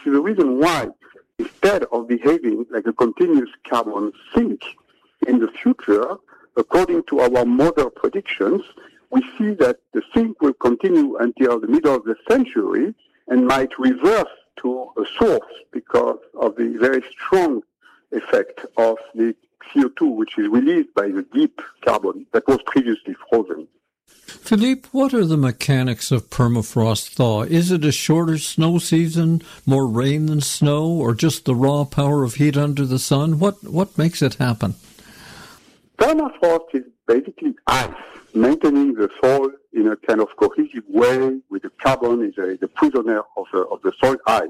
is the reason why, instead of behaving like a continuous carbon sink in the future, according to our model predictions, we see that the sink will continue until the middle of the century and might reverse to a source because of the very strong effect of the CO2, which is released by the deep carbon that was previously frozen. Philippe, what are the mechanics of permafrost thaw? Is it a shorter snow season, more rain than snow, or just the raw power of heat under the sun? What makes it happen? Permafrost is basically ice, maintaining the soil in a kind of cohesive way with the carbon is the prisoner of the soil ice.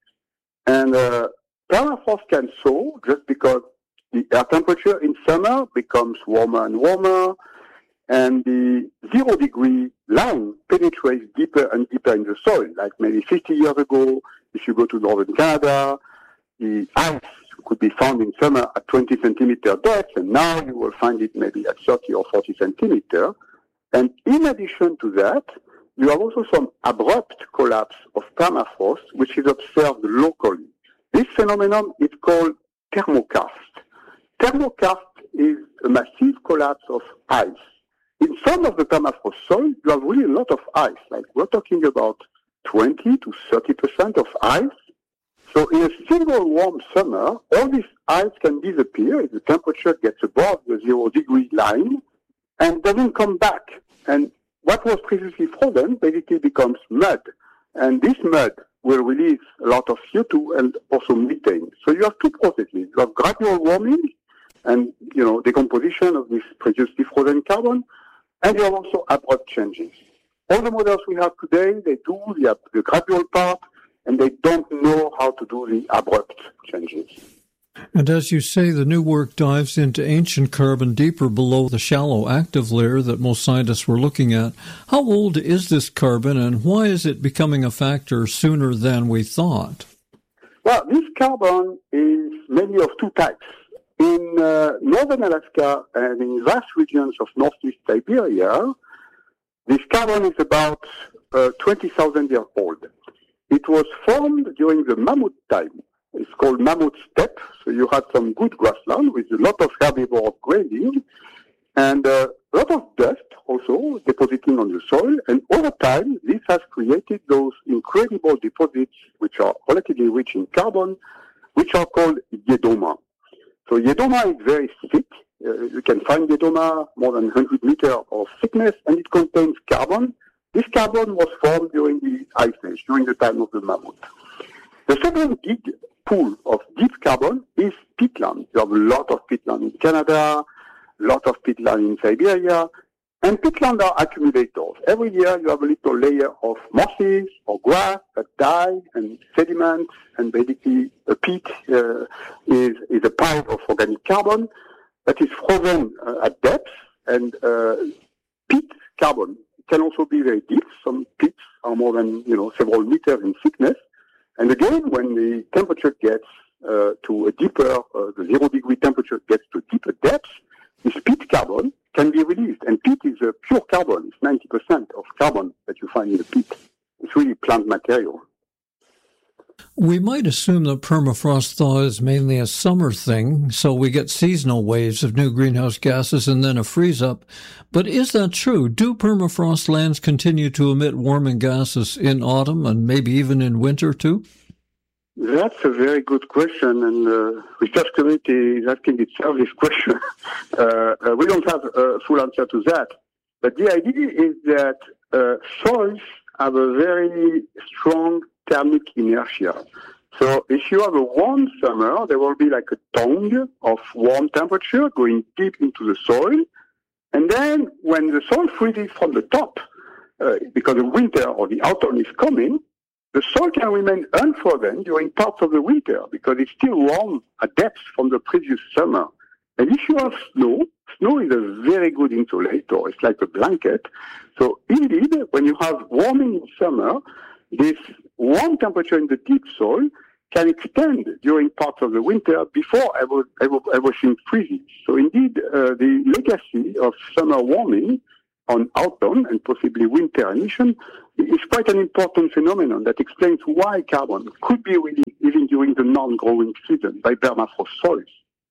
And permafrost can thaw just because the air temperature in summer becomes warmer and warmer, and the 0 degree line penetrates deeper and deeper in the soil. Like maybe 50 years ago, if you go to northern Canada, the ice could be found in summer at 20 centimeter depth, and now you will find it maybe at 30 or 40 centimeter. And in addition to that, you have also some abrupt collapse of permafrost, which is observed locally. This phenomenon is called thermokarst. Thermokarst is a massive collapse of ice. In some of the permafrost soil, you have really a lot of ice. Like we're talking about 20 to 30% of ice. So in a single warm summer, all this ice can disappear if the temperature gets above the 0 degree line and doesn't come back. And what was previously frozen basically becomes mud. And this mud will release a lot of CO2 and also methane. So you have two processes. You have gradual warming and, decomposition of this previously frozen carbon, and you have also abrupt changes. All the models we have today, they do the gradual part, and they don't know how to do the abrupt changes. And as you say, the new work dives into ancient carbon deeper below the shallow active layer that most scientists were looking at. How old is this carbon, and why is it becoming a factor sooner than we thought? Well, this carbon is mainly of two types. In northern Alaska and in vast regions of northeast Siberia, this carbon is about 20,000 years old. It was formed during the mammoth time. It's called mammoth steppe. So you had some good grassland with a lot of herbivore grazing and a lot of dust also depositing on the soil. And over time, this has created those incredible deposits which are relatively rich in carbon, which are called Yedoma. So Yedoma is very thick. You can find Yedoma more than 100 meters of thickness, and it contains carbon. This carbon was formed during the Ice Age, during the time of the mammoth. The second big pool of deep carbon is peatland. You have a lot of peatland in Canada, a lot of peatland in Siberia, and peatland are accumulators. Every year you have a little layer of mosses or grass that die and sediment, and basically a peat is a pile of organic carbon that is frozen at depth, and peat carbon can also be very deep. Some peats are more than several meters in thickness. And again, when the temperature gets to a deeper, the 0 degree temperature gets to deeper depths, this peat carbon can be released. And peat is a pure carbon. It's 90% of carbon that you find in the peat. It's really plant material. We might assume that permafrost thaw is mainly a summer thing, so we get seasonal waves of new greenhouse gases and then a freeze-up. But is that true? Do permafrost lands continue to emit warming gases in autumn and maybe even in winter too? That's a very good question, and the research community is asking itself this question. We don't have a full answer to that. But the idea is that soils have a very strong thermic inertia. So if you have a warm summer, there will be like a tongue of warm temperature going deep into the soil. And then when the soil freezes from the top, because the winter or the autumn is coming, the soil can remain unfrozen during parts of the winter because it's still warm at depth from the previous summer. And if you have snow, snow is a very good insulator. It's like a blanket. So indeed, when you have warming in summer, this warm temperature in the deep soil can extend during parts of the winter before everything freezes. So indeed, the legacy of summer warming on autumn and possibly winter emission is quite an important phenomenon that explains why carbon could be released even during the non-growing season by permafrost soils.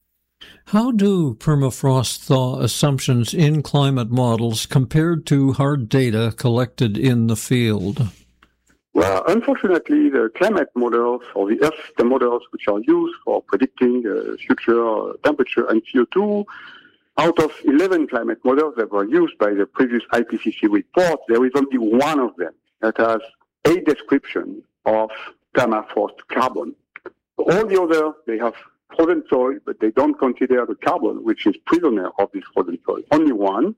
How do permafrost thaw assumptions in climate models compared to hard data collected in the field? Well, unfortunately, the climate models or the Earth system models, which are used for predicting future temperature and CO2, out of 11 climate models that were used by the previous IPCC report, there is only one of them that has a description of permafrost carbon. All the others, they have frozen soil, but they don't consider the carbon, which is prisoner of this frozen soil. Only one.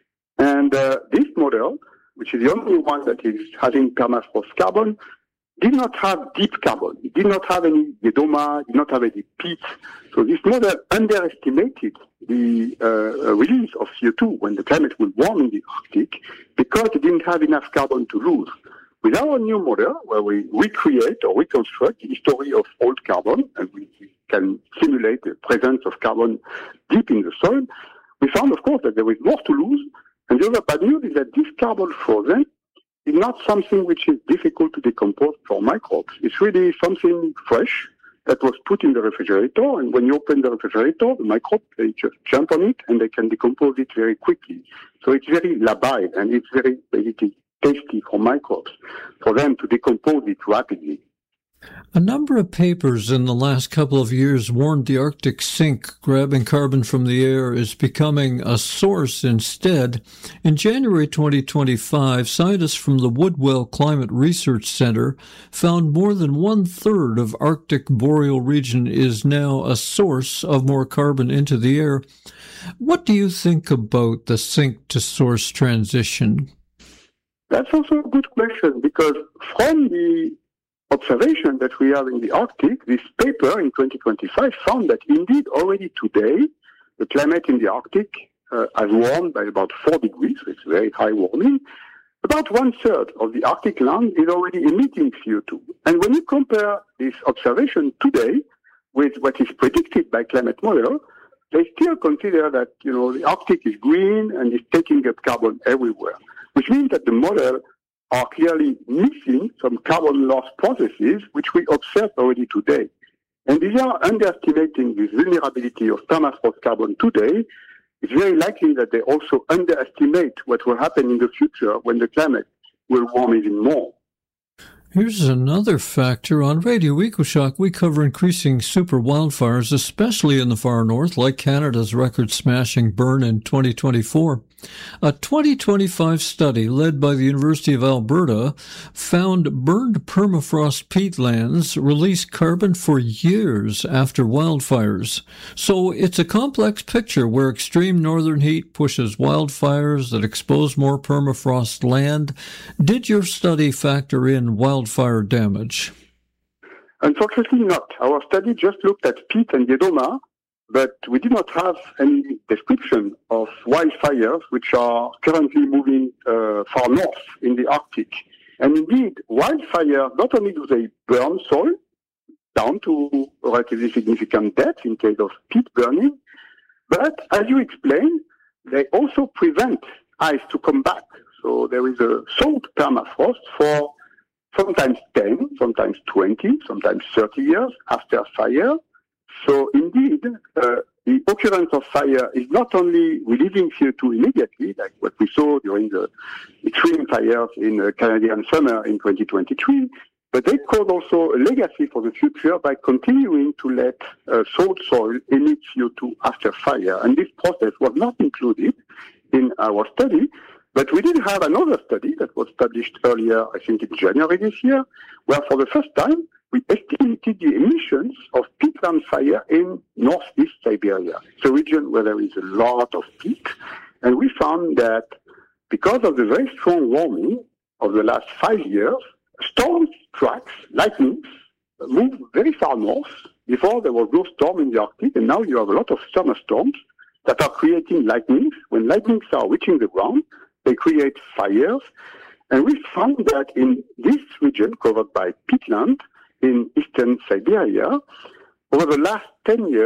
And this model, which is the only one that is having permafrost carbon, did not have deep carbon. It did not have any Yedoma, did not have any peat. So this model underestimated the release of CO2 when the climate will warm in the Arctic because it didn't have enough carbon to lose. With our new model, where we recreate or reconstruct the history of old carbon, and we can simulate the presence of carbon deep in the soil, we found, of course, that there is more to lose. And the other bad news is that this carbon frozen is not something which is difficult to decompose for microbes. It's really something fresh that was put in the refrigerator, and when you open the refrigerator, the microbes, they just jump on it and they can decompose it very quickly. So it's very labile and it's very basically tasty for microbes, for them to decompose it rapidly. A number of papers in the last couple of years warned the Arctic sink grabbing carbon from the air is becoming a source instead. In January 2025, scientists from the Woodwell Climate Research Center found more than 1/3 of Arctic boreal region is now a source of more carbon into the air. What do you think about the sink to source transition? That's also a good question, because from the observation that we have in the Arctic, this paper in 2025 found that indeed already today, the climate in the Arctic has warmed by about 4 degrees, so it's very high warming. About 1/3 of the Arctic land is already emitting CO2. And when you compare this observation today with what is predicted by climate model, they still consider that, the Arctic is green and is taking up carbon everywhere, which means that the model are clearly missing some carbon loss processes, which we observe already today. And these are underestimating this vulnerability of permafrost carbon today. It's very likely that they also underestimate what will happen in the future when the climate will warm even more. Here's another factor. On Radio EcoShock, we cover increasing super wildfires, especially in the far north, like Canada's record-smashing burn in 2024. A 2025 study led by the University of Alberta found burned permafrost peatlands release carbon for years after wildfires. So it's a complex picture where extreme northern heat pushes wildfires that expose more permafrost land. Did your study factor in wildfire damage? Unfortunately not. Our study just looked at peat and Yedoma, but we did not have any description of wildfires which are currently moving far north in the Arctic. And indeed, wildfires, not only do they burn soil down to a relatively significant depth in case of peat burning, but as you explained, they also prevent ice to come back. So there is a salt permafrost for sometimes 10, sometimes 20, sometimes 30 years after fire. So indeed, the occurrence of fire is not only releasing CO2 immediately, like what we saw during the extreme fires in the Canadian summer in 2023, but they cause also a legacy for the future by continuing to let salt soil emit CO2 after fire. And this process was not included in our study, but we did have another study that was published earlier, I think in January this year, where for the first time, we estimated the emissions of peatland fire in northeast Siberia. It's a region where there is a lot of peat. And we found that because of the very strong warming of the last 5 years, storm tracks, lightnings, moved very far north. Before there was no storm in the Arctic, and now you have a lot of summer storms that are creating lightnings. When lightnings are reaching the ground, they create fires. And we found that in this region covered by peatland, in eastern Siberia, over the last 10 years,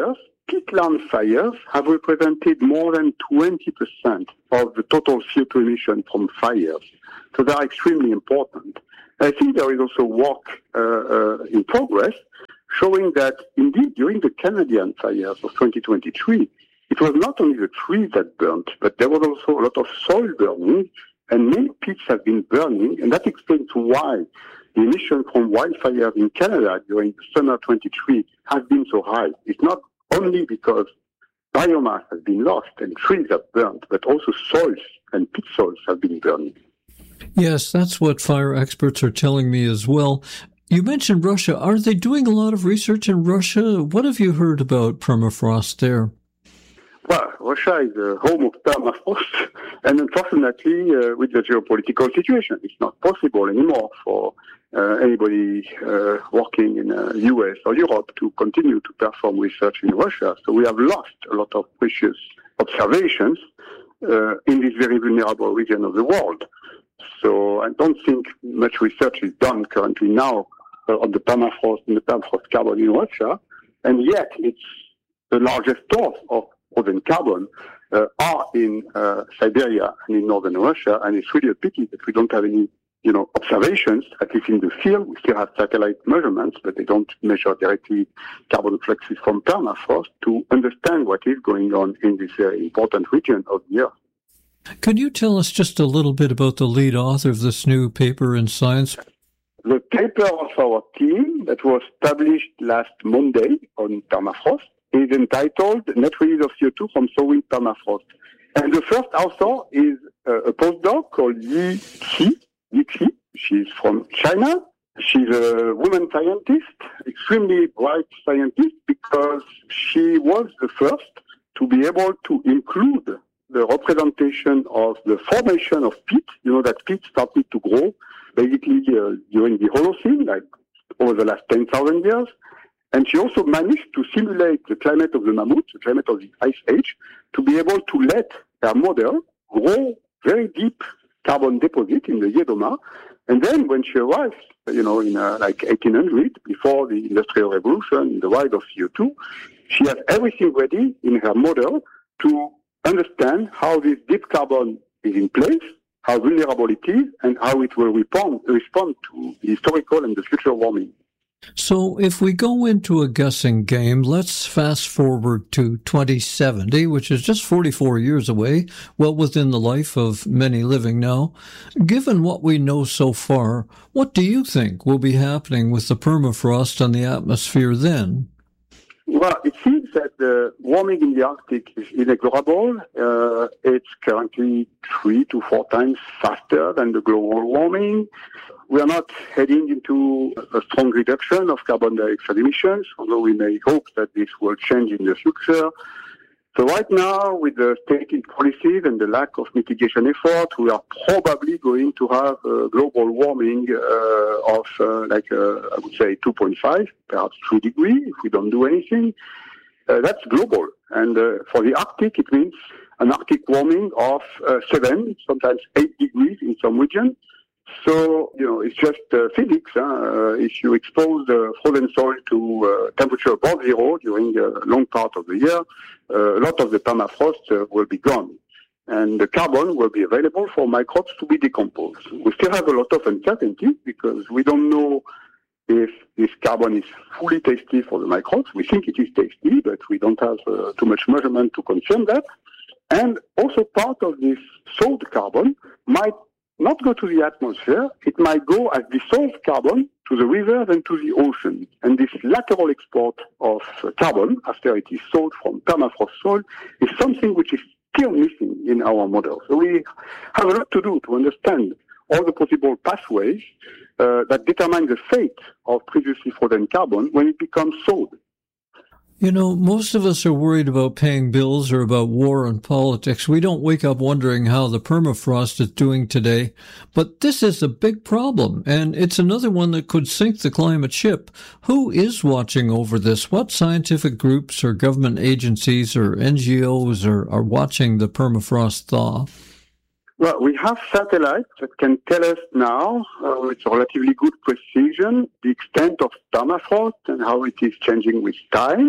peatland fires have represented more than 20% of the total CO2 emission from fires. So they are extremely important. I think there is also work in progress showing that indeed during the Canadian fires of 2023, it was not only the trees that burnt, but there was also a lot of soil burning, and many pits have been burning, and that explains why the emission from wildfires in Canada during the summer 23 has been so high. It's not only because biomass has been lost and trees have burnt, but also soils and pit soils have been burning. Yes, that's what fire experts are telling me as well. You mentioned Russia. Are they doing a lot of research in Russia? What have you heard about permafrost there? Well, Russia is the home of permafrost, and unfortunately, with the geopolitical situation, it's not possible anymore for anybody working in the US or Europe to continue to perform research in Russia. So we have lost a lot of precious observations in this very vulnerable region of the world. So I don't think much research is done currently now on the permafrost and the permafrost carbon in Russia, and yet it's the largest source of frozen carbon are in Siberia and in northern Russia, and it's really a pity that we don't have any, observations, at least in the field. We still have satellite measurements, but they don't measure directly carbon fluxes from permafrost to understand what is going on in this very important region of the Earth. Could you tell us just a little bit about the lead author of this new paper in Science? The paper of our team that was published last Monday on permafrost is entitled Net Release of CO2 from Sowing Permafrost. And the first author is a postdoc called Yi Xi. She's from China. She's a woman scientist, extremely bright scientist, because she was the first to be able to include the representation of the formation of peat. You know that peat started to grow basically during the Holocene, like over the last 10,000 years. And she also managed to simulate the climate of the mammoth, the climate of the Ice Age, to be able to let her model grow very deep carbon deposit in the Yedoma. And then when she arrived, in like 1800, before the Industrial Revolution, the rise of CO2, she had everything ready in her model to understand how this deep carbon is in place, how vulnerable it is, and how it will respond to the historical and the future warming. So if we go into a guessing game, let's fast forward to 2070, which is just 44 years away, well within the life of many living now. Given what we know so far, what do you think will be happening with the permafrost on the atmosphere then? Well, it seems that the warming in the Arctic is inexorable. It's currently 3 to 4 times faster than the global warming. We are not heading into a strong reduction of carbon dioxide emissions, although we may hope that this will change in the future. So right now, with the stated policies and the lack of mitigation effort, we are probably going to have a global warming of, I would say, 2.5, perhaps 3 degrees if we don't do anything. That's global. And for the Arctic, it means an Arctic warming of 7, sometimes 8 degrees in some regions. So, it's just physics. If you expose the frozen soil to temperature above zero during a long part of the year, a lot of the permafrost will be gone. And the carbon will be available for microbes to be decomposed. We still have a lot of uncertainty because we don't know if this carbon is fully tasty for the microbes. We think it is tasty, but we don't have too much measurement to confirm that. And also part of this sold carbon might not go to the atmosphere. It might go as dissolved carbon to the rivers and to the ocean. And this lateral export of carbon, after it is sold from permafrost soil, is something which is still missing in our model. So we have a lot to do to understand all the possible pathways that determine the fate of previously frozen carbon when it becomes sold. Most of us are worried about paying bills or about war and politics. We don't wake up wondering how the permafrost is doing today. But this is a big problem, and it's another one that could sink the climate ship. Who is watching over this? What scientific groups or government agencies or NGOs are watching the permafrost thaw? Well, we have satellites that can tell us now, with relatively good precision, the extent of permafrost and how it is changing with time.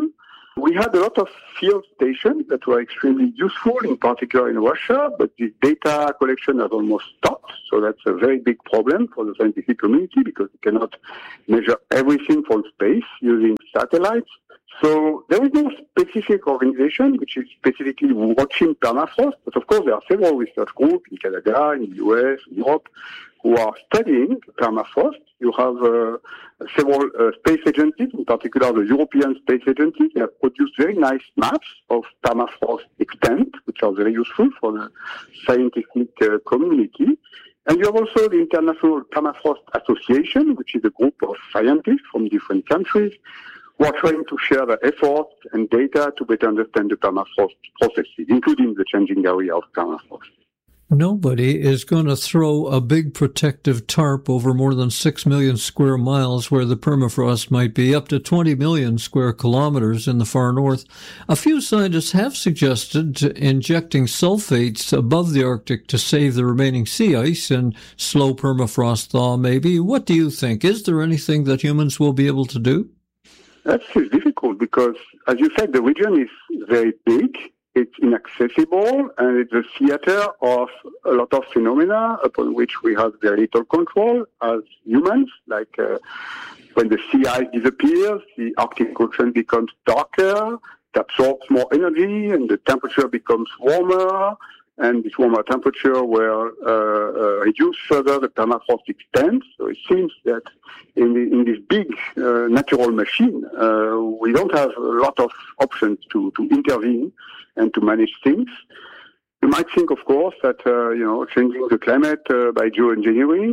We had a lot of field stations that were extremely useful, in particular in Russia, but the data collection has almost stopped. So that's a very big problem for the scientific community because you cannot measure everything from space using satellites. So there is no specific organization which is specifically watching permafrost, but of course there are several research groups in Canada, in the US, in Europe, who are studying permafrost. You have several space agencies, in particular the European Space Agency. They have produced very nice maps of permafrost extent, which are very useful for the scientific community. And you have also the International Permafrost Association, which is a group of scientists from different countries who are trying to share their efforts and data to better understand the permafrost processes, including the changing area of permafrost. Nobody is going to throw a big protective tarp over more than 6 million square miles where the permafrost might be up to 20 million square kilometers in the far north. A few scientists have suggested injecting sulfates above the Arctic to save the remaining sea ice and slow permafrost thaw maybe. What do you think? Is there anything that humans will be able to do? That's difficult because, as you said, the region is very big. It's inaccessible, and it's a theater of a lot of phenomena upon which we have very little control as humans, like when the sea ice disappears, the Arctic Ocean becomes darker, it absorbs more energy, and the temperature becomes warmer, and this warmer temperature will reduce further the permafrost extent. So it seems that in this big natural machine, we don't have a lot of options to intervene and to manage things. You might think, of course, that changing the climate by geoengineering,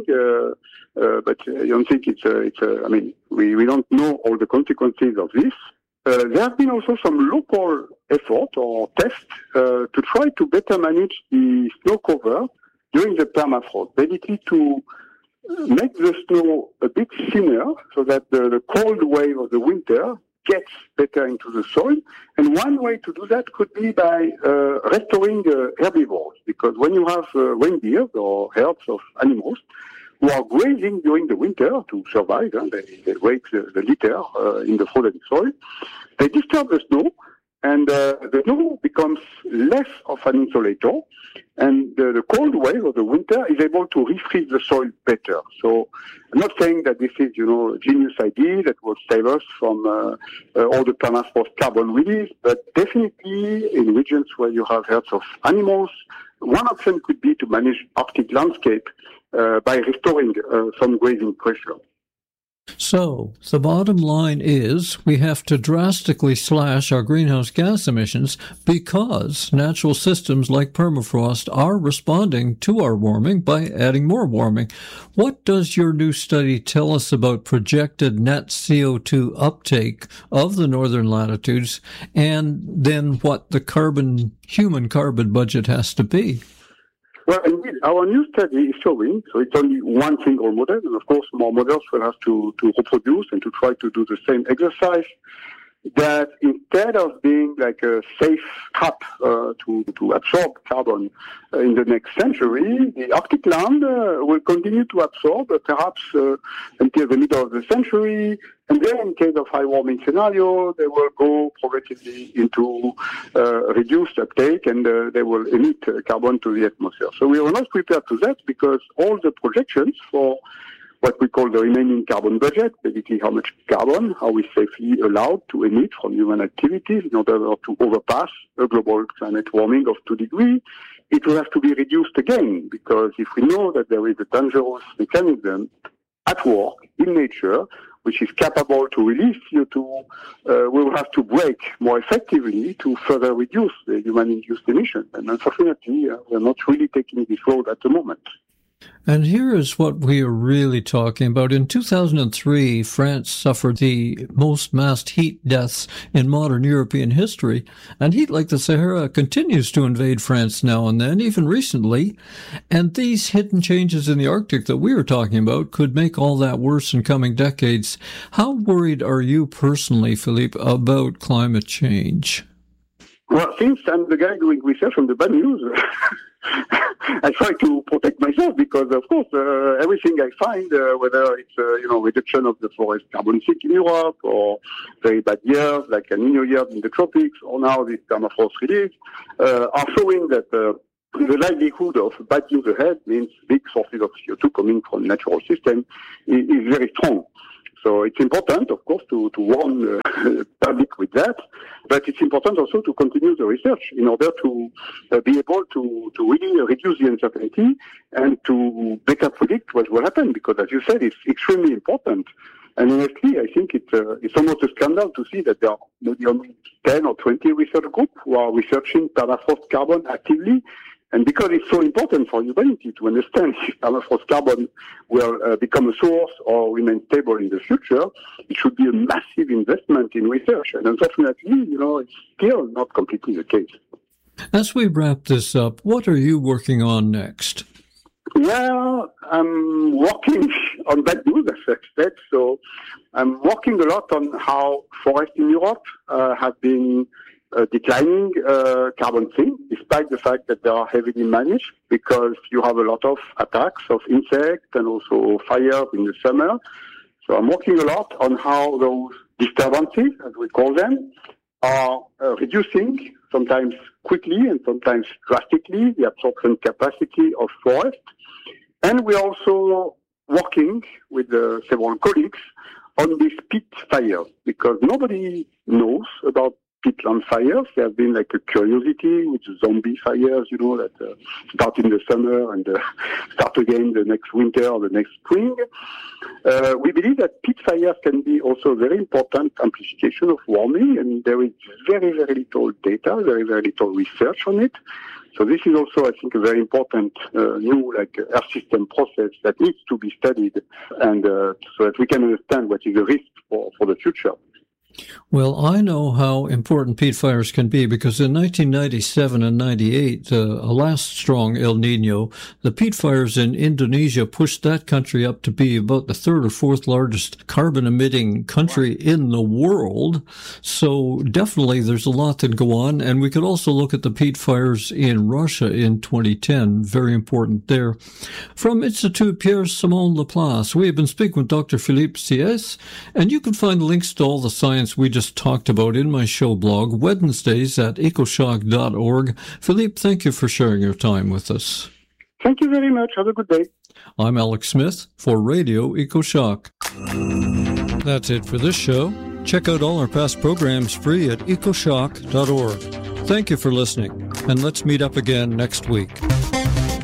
but I don't think I mean, we don't know all the consequences of this. There have been also some local effort or tests to try to better manage the snow cover during the permafrost, basically to make the snow a bit thinner so that the cold wave of the winter gets better into the soil. And one way to do that could be by restoring herbivores, because when you have reindeer or herds of animals who are grazing during the winter to survive, they wake the litter in the frozen soil, they disturb the snow, and the snow becomes less of an insulator, and the cold wave of the winter is able to refreeze the soil better. So I'm not saying that this is, a genius idea that will save us from all the permafrost carbon release, but definitely in regions where you have herds of animals, one option could be to manage Arctic landscape by restoring some grazing pressure. So, the bottom line is we have to drastically slash our greenhouse gas emissions because natural systems like permafrost are responding to our warming by adding more warming. What does your new study tell us about projected net CO2 uptake of the northern latitudes, and then what the human carbon budget has to be? Well, indeed, our new study is showing, so it's only one single model, and of course more models will have to reproduce and to try to do the same exercise, that instead of being like a safe trap to absorb carbon in the next century, the Arctic land will continue to absorb perhaps until the middle of the century, and then in case of high warming scenario, they will go progressively into reduced uptake, and they will emit carbon to the atmosphere. So we are not prepared to that because all the projections for what we call the remaining carbon budget, basically how much carbon are we safely allowed to emit from human activities in order to overpass a global climate warming of 2 degrees, it will have to be reduced again, because if we know that there is a dangerous mechanism at work in nature which is capable to release CO2, we will have to brake more effectively to further reduce the human-induced emission. And unfortunately, we're not really taking this road at the moment. And here is what we are really talking about. In 2003, France suffered the most mass heat deaths in modern European history. And heat like the Sahara continues to invade France now and then, even recently. And these hidden changes in the Arctic that we were talking about could make all that worse in coming decades. How worried are you personally, Philippe, about climate change? Well, since I'm the guy doing research on the bad news, I try to protect myself because, of course, everything I find, whether it's reduction of the forest carbon sink in Europe or very bad years like El Niño years in the tropics, or now this permafrost release, are showing that the likelihood of bad news ahead means big sources of CO2 coming from natural system is very strong. So it's important, of course, to warn the public with that, but it's important also to continue the research in order to be able to really reduce the uncertainty and to better predict what will happen, because, as you said, it's extremely important. And honestly, I think it's almost a scandal to see that there are maybe only 10 or 20 research groups who are researching permafrost carbon actively. And because it's so important for humanity to understand if permafrost carbon will become a source or remain stable in the future, it should be a massive investment in research. And unfortunately, it's still not completely the case. As we wrap this up, what are you working on next? Well, I'm working on bad news, as I said. So I'm working a lot on how forests in Europe have been declining carbon sink, despite the fact that they are heavily managed, because you have a lot of attacks of insects and also fires in the summer. So I'm working a lot on how those disturbances, as we call them, are reducing, sometimes quickly and sometimes drastically, the absorption capacity of forests. And we're also working with several colleagues on these peat fires, because nobody knows about peatland fires. There have been like a curiosity with zombie fires, that start in the summer and start again the next winter or the next spring. We believe that peat fires can be also a very important amplification of warming, and there is very, very little data, very, very little research on it. So this is also, I think, a very important new Earth system process that needs to be studied, and so that we can understand what is the risk for the future. Well, I know how important peat fires can be because in 1997 and 98, a last strong El Niño, the peat fires in Indonesia pushed that country up to be about the third or fourth largest carbon-emitting country in the world. So definitely there's a lot that go on. And we could also look at the peat fires in Russia in 2010. Very important there. From Institut Pierre-Simon Laplace, we have been speaking with Dr. Philippe Sieyès, and you can find links to all the science we just talked about in my show blog, Wednesdays at ecoshock.org. Philippe, thank you for sharing your time with us. Thank you very much. Have a good day. I'm Alex Smith for Radio EcoShock. That's it for this show. Check out all our past programs free at ecoshock.org. Thank you for listening, and let's meet up again next week.